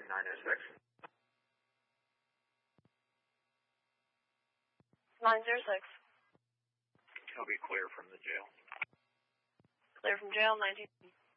906. 906. He'll be clear from the jail. Clear from jail, 19.